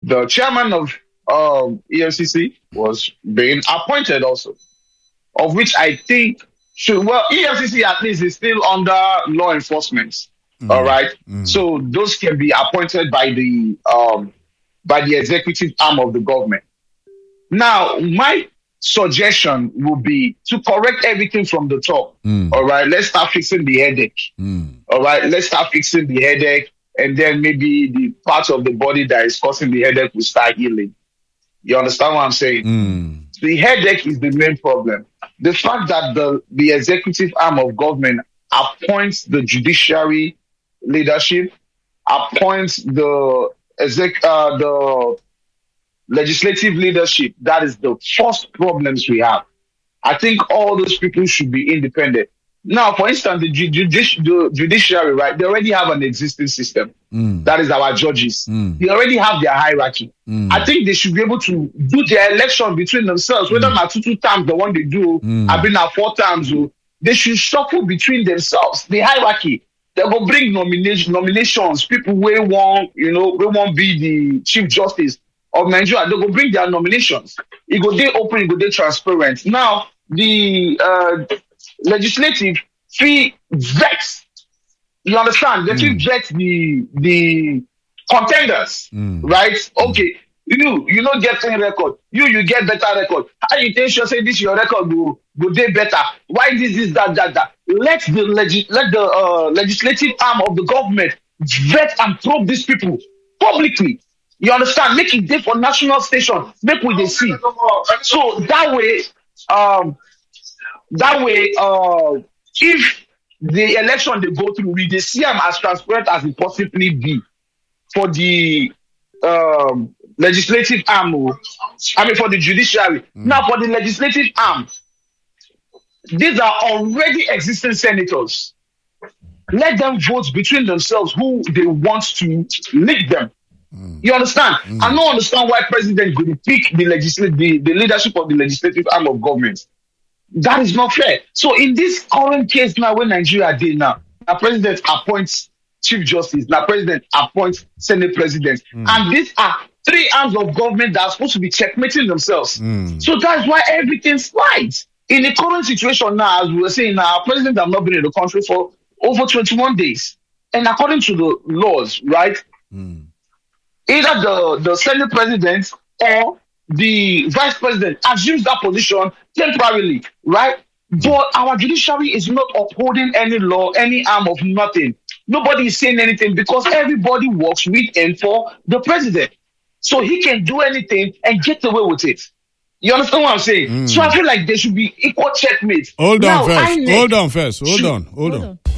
the chairman of EFCC was being appointed also, of which I think EFCC at least is still under law enforcement. All right. So those can be appointed by the executive arm of the government. Now, my suggestion would be to correct everything from the top. All right. Let's start fixing the headache. All right. Let's start fixing the headache. And then maybe the part of the body that is causing the headache will start healing. You understand what I'm saying? The headache is the main problem. The fact that the executive arm of government appoints the judiciary leadership, appoints the legislative leadership, that is the first problems we have. I think all those people should be independent. Now, for instance, the judiciary, right? They already have an existing system. That is our judges. They already have their hierarchy. I think they should be able to do their election between themselves, whether not two times the one they do, I've been at 4 times. They should shuffle between themselves. The hierarchy. They will bring nominations. People we won't be the Chief Justice of Nigeria. They will bring their nominations. It go they open, it go they transparent. Now, the legislative fee vet. You understand? They fee vet the contenders, right? Okay, you not getting record. You get better record. How you think you say this your record go day better? Why this that? Let the legislative arm of the government vet and probe these people publicly. You understand? Make it there for national station. Make we they see. So that way, if the election they go through, we they see them as transparent as it possibly be for the legislative arm. For the judiciary. Now for the legislative arm, these are already existing senators. Let them vote between themselves who they want to lead them. You understand? I don't understand why president could pick the leadership of the legislative arm of government. That is not fair. So in this current case now, when Nigeria did now, the president appoints chief justice, the president appoints senate president, and these are 3 arms of government that are supposed to be checkmating themselves. So that's why everything slides. In the current situation now, as we were saying now, our president have not been in the country for over 21 days. And according to the laws, right, either the senate president or the vice president assumes that position temporarily, right? But our judiciary is not upholding any law, any arm of nothing. Nobody is saying anything because everybody works with and for the president. So he can do anything and get away with it. You understand what I'm saying? So I feel like there should be equal checkmates. Hold on first. Hold on.